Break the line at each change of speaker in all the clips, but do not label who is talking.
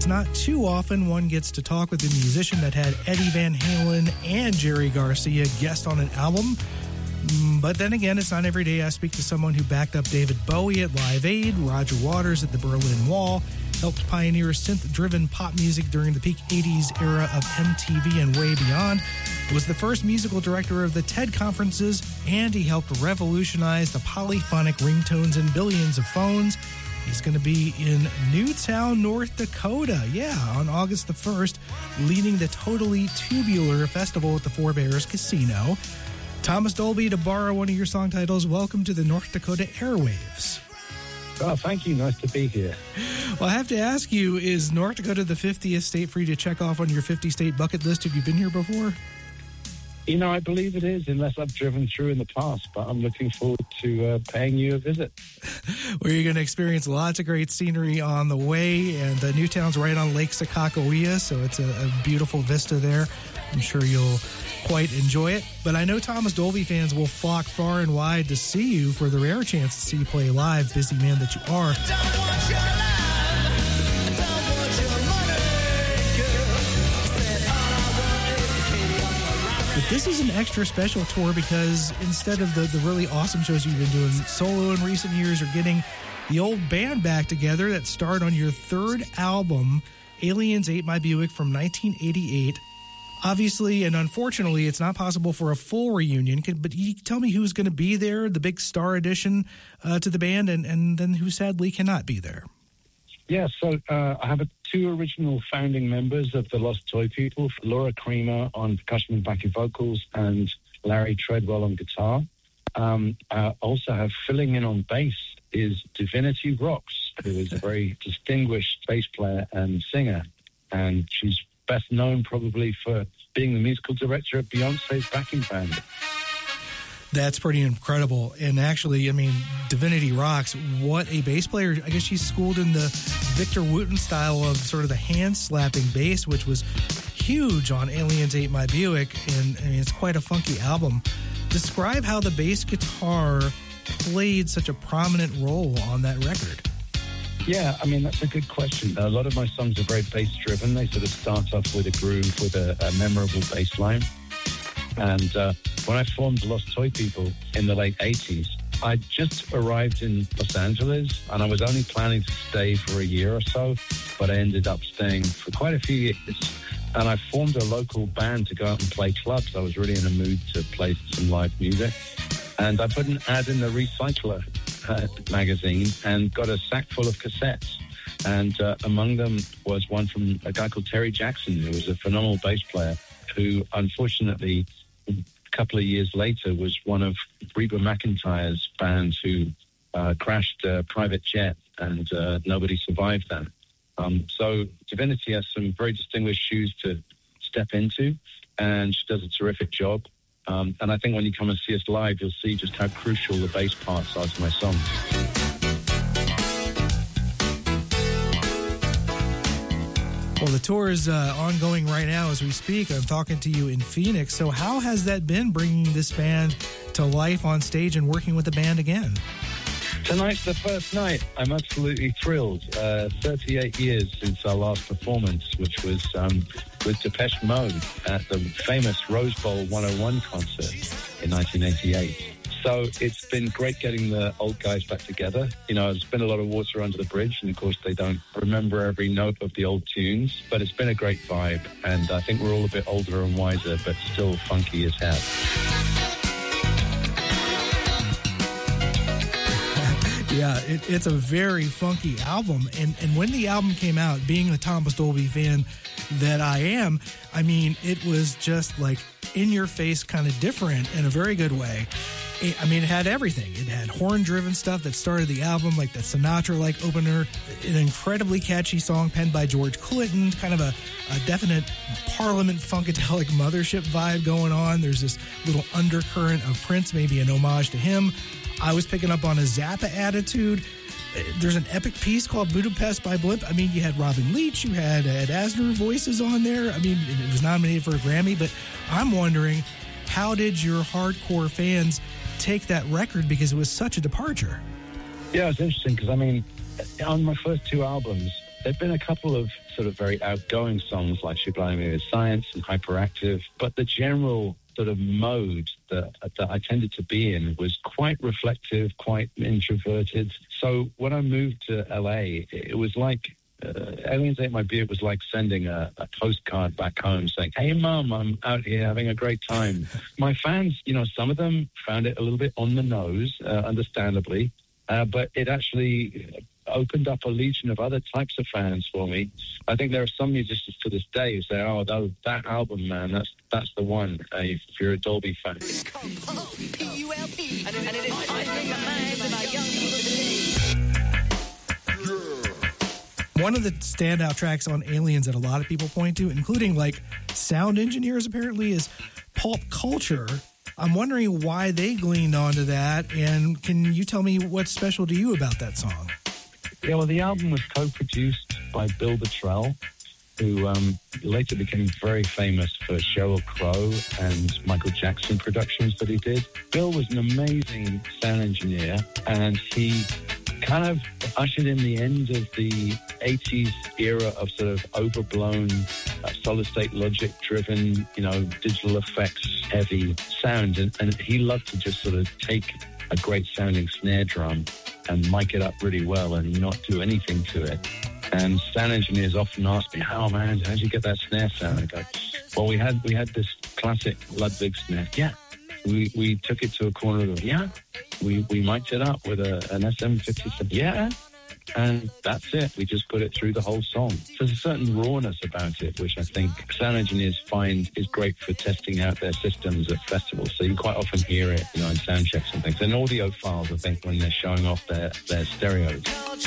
It's not too often one gets to talk with a musician that had Eddie Van Halen and Jerry Garcia guest on an album. But then again, it's not every day I speak to someone who backed up David Bowie at Live Aid, Roger Waters at the Berlin Wall, helped pioneer synth-driven pop music during the peak 80s era of MTV and way beyond, was the first musical director of the TED conferences, and he helped revolutionize the polyphonic ringtones in billions of phones. He's going to be in Newtown, North Dakota, on August the 1st, leading the Totally Tubular Festival at the Four Bears Casino. Thomas Dolby, to borrow one of your song titles, welcome to the North Dakota airwaves.
Oh, thank you. Nice to be here.
Well, I have to ask you, is North Dakota the 50th state for you to check off on your 50-state bucket list? Have you been here before?
You know, I believe it is, unless I've driven through in the past, but I'm looking forward to paying you a visit.
Well, you're going to experience lots of great scenery on the way, and Newtown's right on Lake Sakakawea, so it's a beautiful vista there. I'm sure you'll quite enjoy it. But I know Thomas Dolby fans will flock far and wide to see you for the rare chance to see you play live, busy man that you are. But this is an extra special tour because instead of the really awesome shows you've been doing solo in recent years, you're getting the old band back together that starred on your third album, Aliens Ate My Buick from 1988. Obviously, and unfortunately, it's not possible for a full reunion, but you tell me who's going to be there, the big star addition to the band, and then who sadly cannot be there.
Yeah, so I have two original founding members of the Lost Toy People, Laura Creamer on percussion and backing vocals, and Larry Treadwell on guitar. I also have filling in on bass is Divinity Rocks, who is a very distinguished bass player and singer, and she's best known probably for being the musical director of Beyonce's backing band.
That's pretty incredible. And actually, I mean, Divinity Rocks, what a bass player. I guess she's schooled in the Victor Wooten style of sort of the hand-slapping bass, which was huge on Aliens Ate My Buick, and I mean, it's quite a funky album. Describe how the bass guitar played such a prominent role on that record.
Yeah, I mean, that's a good question. A lot of my songs are very bass-driven. They sort of start off with a groove, with a memorable bass line. And when I formed Lost Toy People in the late 80s, I just arrived in Los Angeles, and I was only planning to stay for a year or so, but I ended up staying for quite a few years. And I formed a local band to go out and play clubs. I was really in a mood to play some live music. And I put an ad in the Recycler magazine and got a sack full of cassettes. And among them was one from a guy called Terry Jackson, who was a phenomenal bass player, who unfortunately a couple of years later was one of Reba McEntire's bands who crashed a private jet, and nobody survived that. So Divinity has some very distinguished shoes to step into, and she does a terrific job. And I think when you come and see us live, you'll see just how crucial the bass parts are to my songs.
Well, the tour is ongoing right now as we speak. I'm talking to you in Phoenix. So how has that been, bringing this band to life on stage and working with the band again?
Tonight's the first night. I'm absolutely thrilled. 38 years since our last performance, which was with Depeche Mode at the famous Rose Bowl 101 concert in 1988. So it's been great getting the old guys back together. You know, there's been a lot of water under the bridge, and of course they don't remember every note of the old tunes, but it's been a great vibe, and I think we're all a bit older and wiser, but still funky as hell.
Yeah, it's a very funky album. And when the album came out, being the Thomas Dolby fan that I am, I mean, it was just like in your face, kind of different in a very good way. I mean, it had everything. It had horn-driven stuff that started the album, like that Sinatra-like opener, an incredibly catchy song penned by George Clinton, kind of a definite Parliament Funkadelic Mothership vibe going on. There's this little undercurrent of Prince, maybe an homage to him. I was picking up on a Zappa attitude. There's an epic piece called Budapest by Blimp. I mean, you had Robin Leach, you had Ed Asner voices on there. I mean, it was nominated for a Grammy, but I'm wondering, how did your hardcore fans take that record, because it was such a departure?
Yeah, it's interesting because, I mean, on my first two albums, There've been a couple of sort of very outgoing songs like Sublime with Science and Hyperactive, but the general sort of mode that I tended to be in was quite reflective, quite introverted. So when I moved to LA, it was like Aliens Ate My Beard was like sending a postcard back home saying, "Hey, Mom, I'm out here having a great time." My fans, some of them found it a little bit on the nose, understandably, but it actually opened up a legion of other types of fans for me. I think there are some musicians to this day who say, "Oh, that album, man, that's the one." If you're a Dolby fan. P-U-L-P, and it is finding the minds of our young people today.
One of the standout tracks on Aliens that a lot of people point to, including like sound engineers apparently, is Pulp Culture. I'm wondering why they gleaned onto that, and can you tell me what's special to you about that song?
Yeah, well, the album was co-produced by Bill Bottrell, who later became very famous for Sheryl Crow and Michael Jackson productions that he did. Bill was an amazing sound engineer, and he kind of ushered in the end of the 80s era of sort of overblown, solid-state logic-driven, digital effects-heavy sound. And he loved to just sort of take a great-sounding snare drum and mic it up really well and not do anything to it. And sound engineers often ask me, "Oh man, how'd you get that snare sound?" I go, "Well, we had this classic Ludwig snare. Yeah, we took it to a corner of the we mic'd it up with an SM57. Yeah, and that's it. We just put it through the whole song." So there's a certain rawness about it, which I think sound engineers find is great for testing out their systems at festivals. So you quite often hear it, in sound checks and things. And audiophiles, I think, when they're showing off their stereos.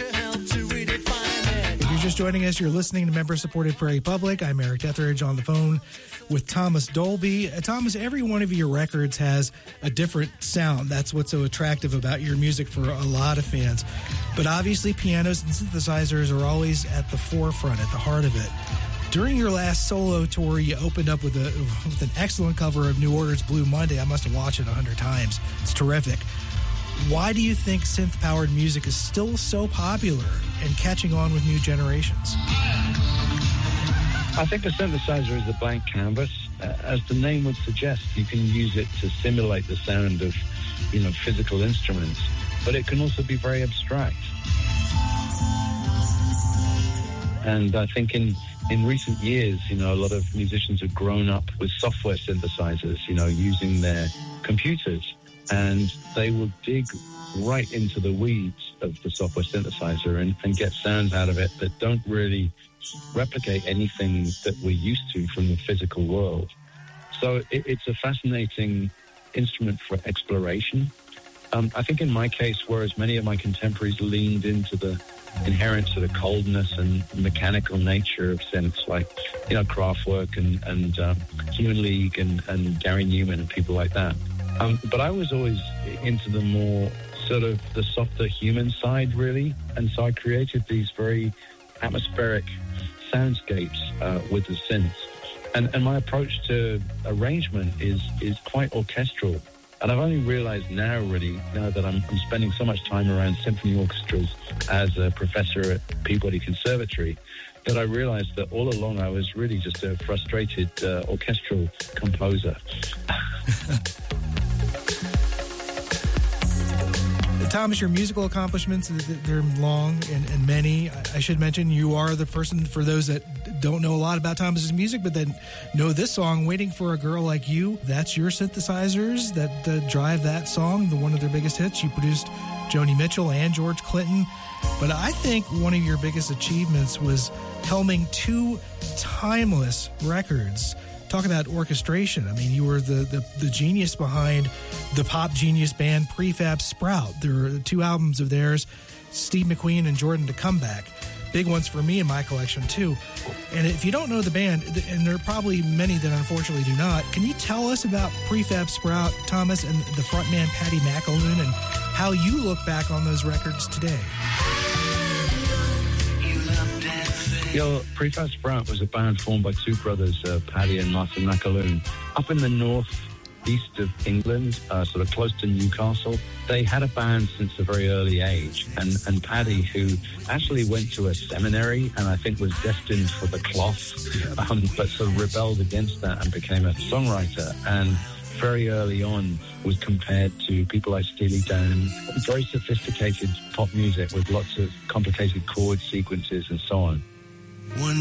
If you're just joining us, you're listening to member-supported Prairie Public. I'm Eric Etheridge on the phone with Thomas Dolby. Thomas, every one of your records has a different sound. That's what's so attractive about your music for a lot of fans. But obviously, pianos and synthesizers are always at the forefront, at the heart of it. During your last solo tour, you opened up with an excellent cover of New Order's Blue Monday. I must have watched it 100 times. It's terrific. Why do you think synth-powered music is still so popular and catching on with new generations?
I think the synthesizer is a blank canvas. As the name would suggest, you can use it to simulate the sound of, physical instruments, but it can also be very abstract. And I think in recent years, a lot of musicians have grown up with software synthesizers, using their computers. And they will dig right into the weeds of the software synthesizer and get sounds out of it that don't really replicate anything that we're used to from the physical world. So it's a fascinating instrument for exploration. I think in my case, whereas many of my contemporaries leaned into the inherent sort of coldness and mechanical nature of synths, like, Kraftwerk and Human League and Gary Newman and people like that. But I was always into the more sort of the softer human side, really. And so I created these very atmospheric soundscapes with the synths. And my approach to arrangement is quite orchestral. And I've only realized now that I'm spending so much time around symphony orchestras as a professor at Peabody Conservatory, that I realized that all along I was really just a frustrated orchestral composer.
Thomas, your musical accomplishments, they're long and many. I should mention you are the person, for those that don't know a lot about Thomas's music, but then know this song, Waiting for a Girl Like You. That's your synthesizers that drive that song, one of their biggest hits. You produced Joni Mitchell and George Clinton. But I think one of your biggest achievements was helming two timeless records. Talk about orchestration. I mean, you were the genius behind the pop genius band Prefab Sprout. There were two albums of theirs, Steve McQueen and Jordan to Come Back. Big ones for me in my collection, too. And if you don't know the band, and there are probably many that unfortunately do not, can you tell us about Prefab Sprout, Thomas, and the frontman Paddy McAloon, and how you look back on those records today?
Prefab Sprout was a band formed by two brothers, Paddy and Martin McAloon, up in the north east of England, sort of close to Newcastle. They had a band since a very early age. And Paddy, who actually went to a seminary and I think was destined for the cloth, but sort of rebelled against that and became a songwriter. And very early on was compared to people like Steely Dan, very sophisticated pop music with lots of complicated chord sequences and so on.